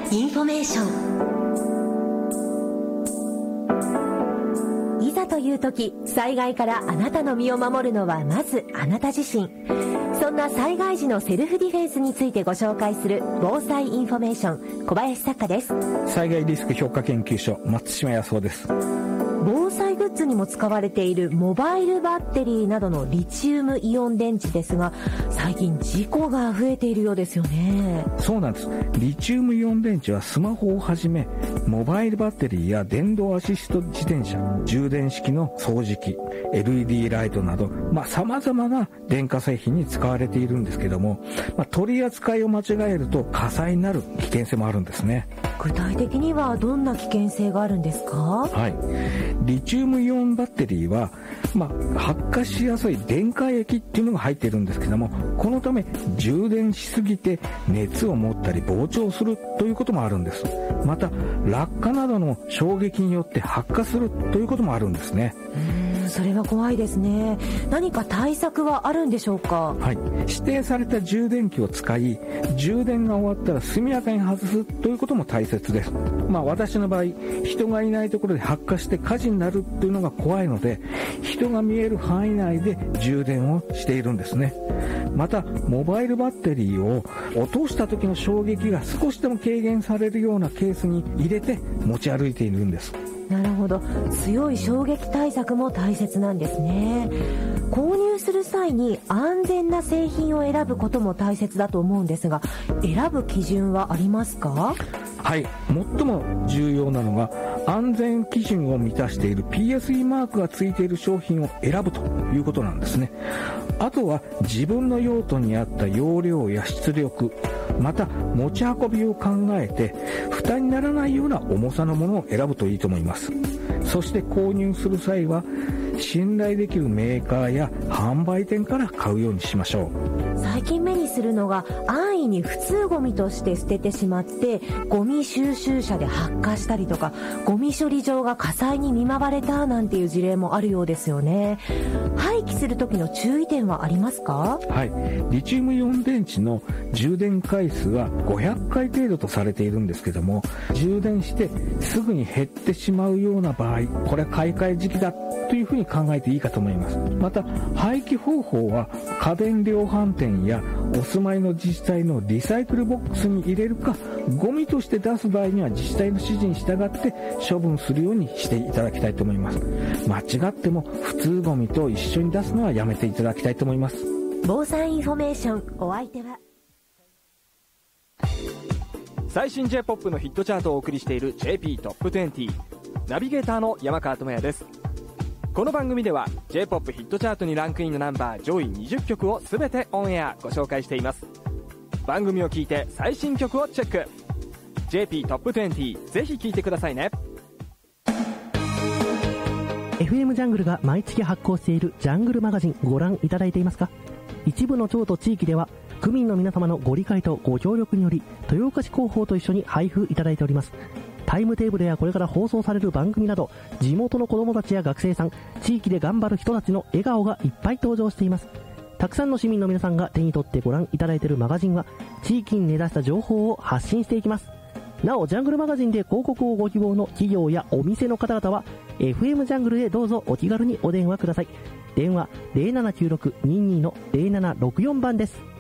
インフォメーション。いざという時、災害からあなたの身を守るのはまずあなた自身。そんな災害時のセルフディフェンスについてご紹介する防災インフォメーション、小林作家です。 災害リスク評価研究所、松島康夫です。 防災グッズにも使われているモバイルバッテリーなどのリチウムイオン電池ですが、最近事故が増えているようですよね。 そうなんです。リチウムイオン電池はスマホをはじめモバイルバッテリーや電動アシスト自転車、充電式の掃除機、 LED ライトなど様々な電化製品に使われているんですけども、取り扱いを間違えると火災になる危険性もあるんですね。 具体的にはどんな危険性があるんですか？ はい、リチウムイオンバッテリーは、発火しやすい電解液っていうのが入っているんですけども、このため充電しすぎて熱を持ったり膨張するということもあるんです。また落下などの衝撃によって発火するということもあるんですね。 それは怖いですね。何か対策はあるんでしょうか？ はい、指定された充電器を使い、充電が終わったら速やかに外すということも大切です。私の場合、人がいないところで発火して火事になるというのが怖いので、人が見える範囲内で充電をしているんですね。またモバイルバッテリーを落とした時の衝撃が少しでも軽減されるようなケースに入れて持ち歩いているんです。 なるほど。強い衝撃対策も大切なんですね。購入する際に安全な製品を選ぶことも大切だと思うんですが、選ぶ基準はありますか？ はい、最も重要なのが安全基準を満たしている PSE マークがついている商品を選ぶということなんですね。あとは自分の用途に合った容量や出力、また持ち運びを考えて負担にならないような重さのものを選ぶといいと思います。そして購入する際は信頼できるメーカーや販売店から買うようにしましょう。 最近目にするのが安易に普通ゴミとして捨ててしまってゴミ収集車で発火したりとか、ゴミ処理場が火災に見舞われたなんていう事例もあるようですよね。廃棄する時の注意点はありますか？ はい、リチウムイオン電池の充電回数は500回程度とされているんですけども、充電してすぐに減ってしまうような場合、これは買い替え時期だというふうに考えていいかと思います。また廃棄方法は家電量販店やお住まいの自治体のリサイクルボックスに入れるか、ゴミとして出す場合には自治体の指示に従って処分するようにしていただきたいと思います。間違っても普通ゴミと一緒に出すのはやめていただきたいと思います。 防災インフォメーション、お相手は最新 J-POP のヒットチャートをお送りしている JP トップ20、ナビゲーターの山川智也です。この番組では J-POP ヒットチャートにランクインのナンバー上位20曲を全てオンエアご紹介しています。番組を聞いて最新曲をチェック。 JP トップ20、ぜひ聞いてくださいね。 FM ジャングルが毎月発行しているジャングルマガジン、ご覧いただいていますか？一部の町と地域では区民の皆様のご理解とご協力により豊岡市広報と一緒に配布いただいております。タイムテーブルやこれから放送される番組など、地元の子どもたちや学生さん、地域で頑張る人たちの笑顔がいっぱい登場しています。たくさんの市民の皆さんが手に取ってご覧いただいているマガジンは、地域に根ざした情報を発信していきます。なお、ジャングルマガジンで広告をご希望の企業やお店の方々は FM ジャングルへどうぞお気軽にお電話ください。電話 0796-22-0764 番です。